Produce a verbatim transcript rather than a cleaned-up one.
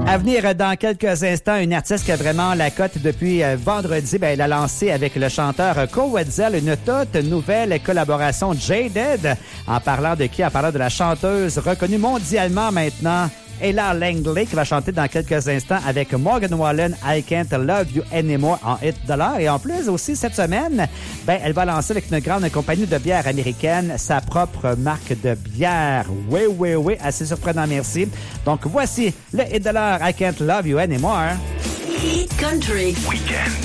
À venir dans quelques instants, une artiste qui a vraiment la cote depuis euh, vendredi. Ben, elle a lancé avec le chanteur Quetzal une toute nouvelle collaboration Jaded. En parlant de qui? En parlant de la chanteuse reconnue mondialement maintenant, Ella Langley, qui va chanter dans quelques instants avec Morgan Wallen, I Can't Love You Anymore en hit de l'heure. Et en plus aussi, cette semaine, ben, elle va lancer avec une grande compagnie de bière américaine sa propre marque de bière. Oui, oui, oui, assez surprenant, merci. Donc voici le hit de l'heure, I Can't Love You Anymore. Hit Country Weekend.